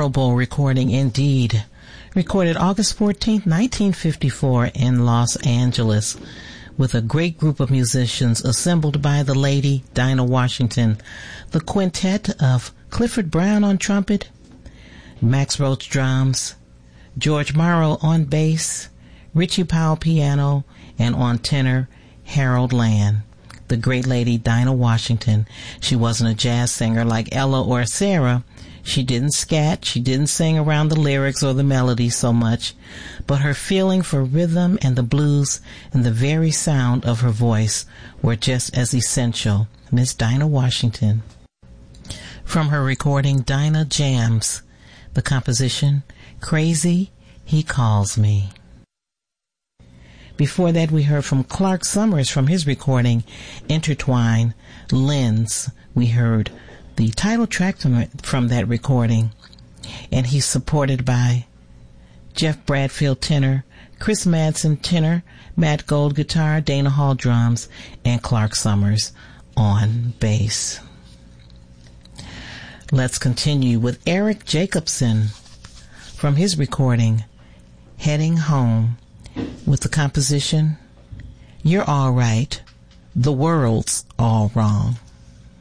memorable recording indeed. Recorded August 14th, 1954 in Los Angeles with a great group of musicians assembled by the lady Dinah Washington, the quintet of Clifford Brown on trumpet, Max Roach drums, George Morrow on bass, Richie Powell piano, and on tenor, Harold Land. The great lady Dinah Washington. She wasn't a jazz singer like Ella or Sarah. She didn't scat, she didn't sing around the lyrics or the melody so much, but her feeling for rhythm and the blues and the very sound of her voice were just as essential. Miss Dinah Washington. From her recording Dinah Jams, the composition Crazy He Calls Me. Before that, we heard from Clark Summers from his recording Intertwine, Lens. We heard the title track from that recording, and he's supported by Jeff Bradfield tenor, Chris Madsen tenor, Matt Gold guitar, Dana Hall drums, and Clark Summers on bass. Let's continue with Eric Jacobson from his recording Heading Home with the composition You're All Right, The World's All Wrong.